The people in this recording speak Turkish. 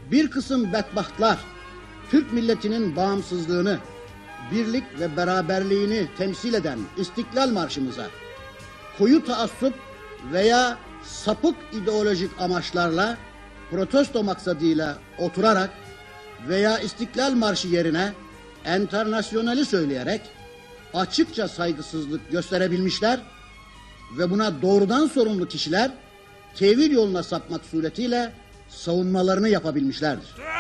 Bir kısım bedbahtlar Türk milletinin bağımsızlığını, birlik ve beraberliğini temsil eden İstiklal Marşımıza koyu taassup veya sapık ideolojik amaçlarla protesto maksadıyla oturarak veya İstiklal Marşı yerine Enternasyonali söyleyerek açıkça saygısızlık gösterebilmişler ve buna doğrudan sorumlu kişiler tevil yoluna sapmak suretiyle savunmalarını yapabilmişlerdir.